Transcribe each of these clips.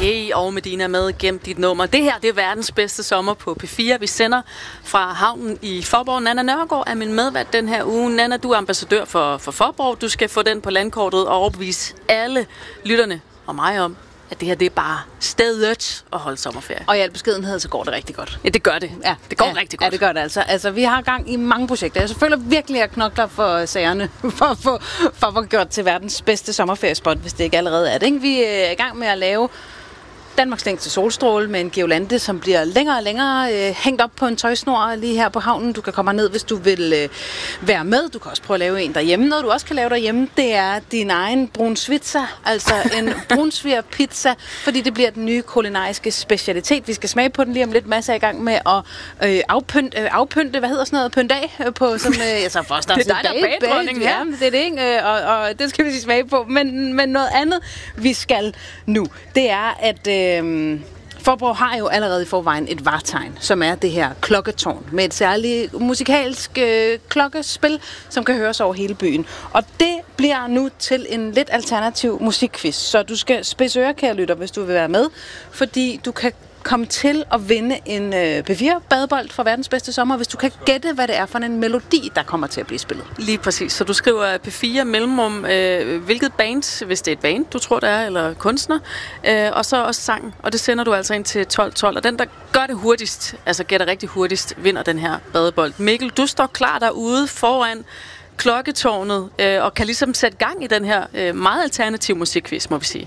Hey, og Medina med Gem dit nummer. Det her, det er verdens bedste sommer på P4. Vi sender fra havnen i Faaborg. Nanna Nørgaard er min medvært den her uge. Nanna, du er ambassadør for Faaborg. Du skal få den på landkortet og overbevise alle lytterne og mig om, at det her, det er bare stedet at holde sommerferie. Og i al beskedenhed, så går det rigtig godt. Ja, det gør det. Ja, det går rigtig godt. Ja, det gør det altså. Altså, vi har gang i mange projekter. Jeg føler virkelig, at jeg knokler for sagerne, for at få gjort til verdens bedste sommerferiespot, hvis det ikke allerede er det. Ikke? Vi er i gang med at lave Danmarks længste solstråle med en Geolante, som bliver længere og længere hængt op på en tøjsnor lige her på havnen. Du kan komme ned, hvis du vil være med. Du kan også prøve at lave en derhjemme. Noget, du også kan lave derhjemme, det er din egen brunsvitser, altså en brunsvigerpizza, fordi det bliver den nye kulinariske specialitet. Vi skal smage på den lige om lidt. Masser i gang med at afpynte, hvad hedder sådan noget, pynte af på sådan så først det er dig, der er bagdronning her. Ja, det er det, ikke? Og det skal vi smage på. Men noget andet, vi skal nu, det er, at Faaborg har jo allerede i forvejen et vartegn, som er det her klokketårn, med et særligt musikalsk klokkespil, som kan høres over hele byen. Og det bliver nu til en lidt alternativ musikquiz, så du skal spidse ører, kære lytter, hvis du vil være med, fordi du kan komme til at vinde en P4-badebold fra verdens bedste sommer, hvis du kan gætte, hvad det er for en melodi, der kommer til at blive spillet. Lige præcis. Så du skriver P4 mellemrum, hvilket band, hvis det er et band, du tror det er, eller kunstner, og så også sang, og det sender du altså ind til 12.12, og den, der gør det hurtigst, altså gætter rigtig hurtigst, vinder den her badebold. Mikkel, du står klar derude foran klokketårnet, og kan ligesom sætte gang i den her meget alternativ musikquiz, må vi sige.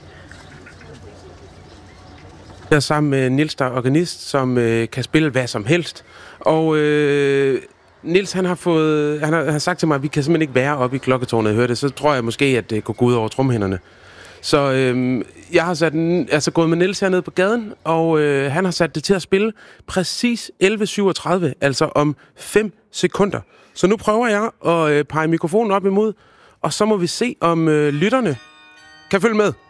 Jeg er sammen med Niels, der er organist, som kan spille hvad som helst. Og Niels, han har sagt til mig, at vi kan simpelthen ikke være oppe i klokketårnet og høre det. Så tror jeg måske, at det går ud over tromhænderne. Så jeg har gået med Niels hernede på gaden, og han har sat det til at spille præcis 11.37, altså om 5 sekunder. Så nu prøver jeg at pege mikrofonen op imod, og så må vi se, om lytterne kan følge med.